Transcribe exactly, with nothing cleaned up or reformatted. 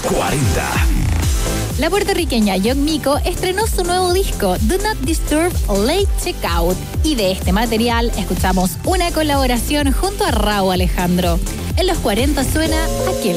cuarenta. La puertorriqueña Young Miko estrenó su nuevo disco, Do Not Disturb Late Checkout. Y de este material escuchamos una colaboración junto a Rauw Alejandro. En los cuarenta suena Aquel